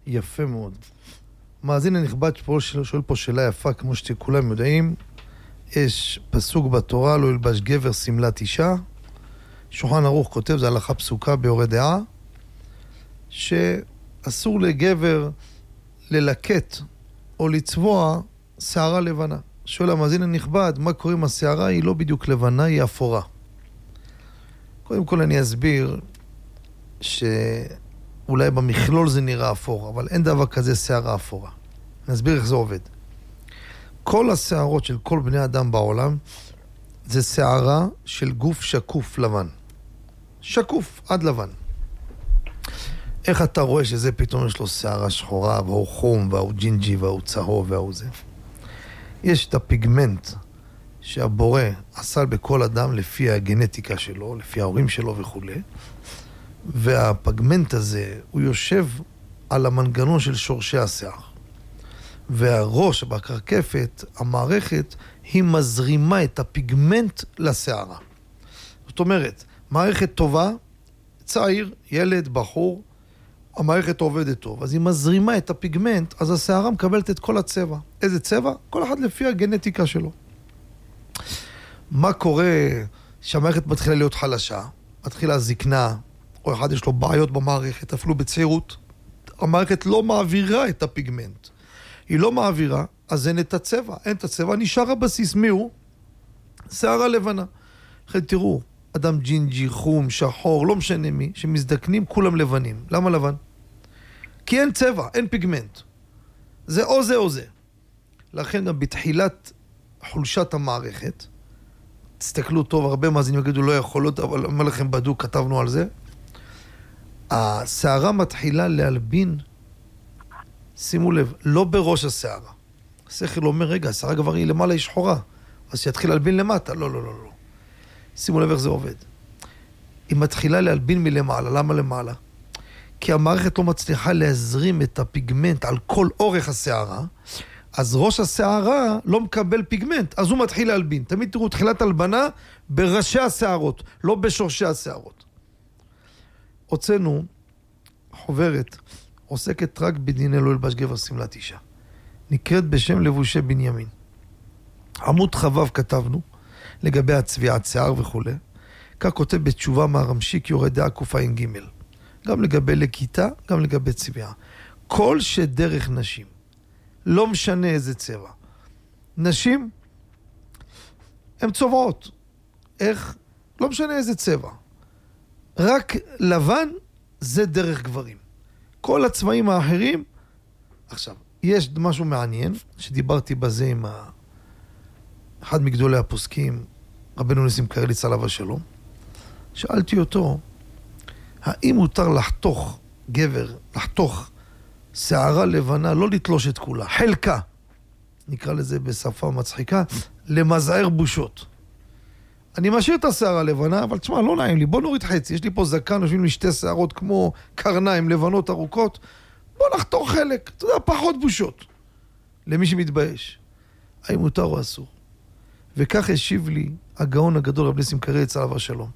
יפה מאוד. מאזין הנכבד שואל פה שאלה יפה, כמו שכולם יודעים. יש פסוק בתורה, לא ילבש גבר שמלת אישה. שולחן ערוך כותב, זה הלכה פסוקה באורי דעה, שאסור לגבר ללקט או לצבוע שערה לבנה. שואל המאזין הנכבד, מה קורה עם השערה? היא לא בדיוק לבנה, היא אפורה. קודם כל אני אסביר שאולי במכלול זה נראה אפור, אבל אין דבר כזה שערה אפורה. אני אסביר איך זה עובד. כל השערות של כל בני אדם בעולם זה שערה של גוף שקוף לבן. שקוף עד לבן. איך אתה רואה שזה פתאום יש לו שערה שחורה, והוא חום, והוא ג'ינג'י, והוא צהוב, והוא זה? יש את הפיגמנט שהבורא עשה בכל אדם לפי הגנטיקה שלו, לפי ההורים שלו וכו'. והפיגמנט הזה, הוא יושב על המנגנון של שורשי השיער. והראש בקרקפת, המערכת, היא מזרימה את הפיגמנט לשערה. זאת אומרת, מערכת טובה, צעיר, ילד, בחור, המערכת עובדת טוב. אז היא מזרימה את הפיגמנט, אז השערה מקבלת את כל הצבע. איזה צבע? כל אחד לפי הגנטיקה שלו. מה קורה שהמערכת מתחילה להיות חלשה? מתחילה זקנה, או אחד יש לו בעיות במערכת, אפילו בצעירות. המערכת לא מעבירה את הפיגמנט. היא לא מעבירה, אז אין את הצבע. אין את הצבע, נשאר הבסיס. מי הוא? שערה לבנה. אחרי תראו, אדם ג'ינג'י, חום, שחור, לא משנה מי, שמזדקנים, כולם לבנים. למה לבן? כי אין צבע, אין פיגמנט. זה או זה או זה. לכן גם בתחילת חולשת המערכת, תסתכלו טוב, הרבה מאזינים יגידו לא יכולות, אבל אומר לכם בדוק, כתבנו על זה. השערה מתחילה להלבין, שימו לב, לא בראש השערה. השכל אומר, רגע, השערה כבר היא למעלה, היא שחורה. אז שיתחיל להלבין למטה. לא, לא, לא, לא. שימו לב איך זה עובד. היא מתחילה להלבין מלמעלה. למה למעלה? כי המערכת לא מצליחה להזרים את הפיגמנט על כל אורך השערה, אז ראש השערה לא מקבל פיגמנט, אז הוא מתחיל להלבין. תמיד תראו, תחילת הלבנה בראשי השערות, לא בשורשי השערות. הוצאנו חוברת, עוסקת רק בדיני לא ילבש גבר שמלת אישה. נקראת בשם לבושי בנימין. עמוד חבב כתבנו, לגבי הצביעת שיער וכו'. כך כותב בתשובה מהרמשיק יורה דעה קע"ג. גם לגבי לכיתה, גם לגבי צביעה. כל שדרך נשים, לא משנה איזה צבע. נשים, הן צובעות. איך? לא משנה איזה צבע. רק לבן זה דרך גברים. כל הצבעים האחרים, עכשיו, יש משהו מעניין, שדיברתי בזה עם אחד מגדולי הפוסקים, רבנו ניסים קרליץ עליו השלום. שאלתי אותו, האם מותר לחתוך גבר, לחתוך שערה לבנה, לא לתלוש את כולה, חלקה, נקרא לזה בשפה מצחיקה, למזער בושות. אני משאיר את השערה לבנה, אבל תשמע, לא נעים לי, בוא נוריד חצי, יש לי פה זקן, יושבים לי שתי שערות כמו קרניים לבנות ארוכות, בוא נחתוך חלק, אתה יודע, פחות בושות. למי שמתבייש. האם מותר או אסור? וכך השיב לי הגאון הגדול רב ניסים קרליץ עליו השלום.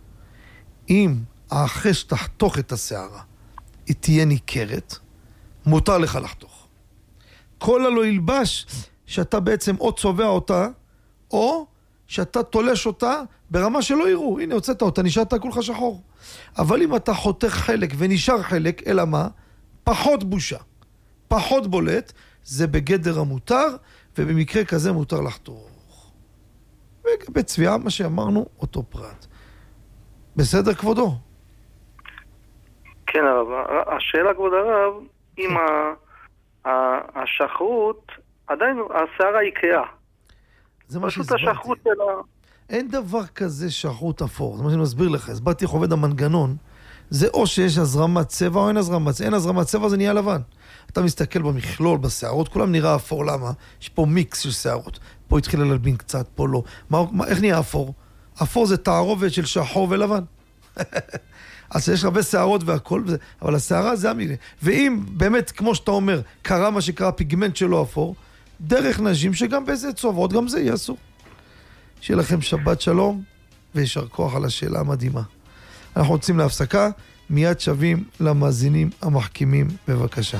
אם אחרי שתחתוך את השערה, היא תהיה ניכרת, מותר לך לחתוך. כל הלא ילבש שאתה בעצם או צובע אותה, או שאתה תולש אותה ברמה שלא יראו. הנה, הוצאת אותה, נשארת כולך שחור. אבל אם אתה חותך חלק ונשאר חלק, אלא מה? פחות בושה. פחות בולט, זה בגדר המותר, ובמקרה כזה מותר לחתוך. ובצביעה, מה שאמרנו, אותו פרט. בסדר, כבודו? כן, הרב. השאלה, כבוד הרב, אם השחרות, עדיין השערה היא קריאה. זה מה פשוט השחרות שלה... אין דבר כזה שחרות אפור. זה מה שאני מסביר לך. הסברתי איך עובד המנגנון. זה או שיש הזרמת צבע או אין הזרמת צבע. אין הזרמת צבע, זה נהיה לבן. אתה מסתכל במכלול, בשערות, כולם נראה אפור. למה? יש פה מיקס של שערות. פה התחילה ללבין קצת, פה לא. איך נהיה אפור? אפור זה תערובת של שחור ולבן. אז יש הרבה שערות והכל, אבל השערה זה המילה. ואם באמת, כמו שאתה אומר, קרה מה שקרה פיגמנט שלו אפור, דרך נשים שגם באיזה צובעות, גם זה יהיה אסור. שיהיה לכם שבת שלום, וישר כוח על השאלה המדהימה. אנחנו רוצים להפסקה, מיד שווים למאזינים המחכימים, בבקשה.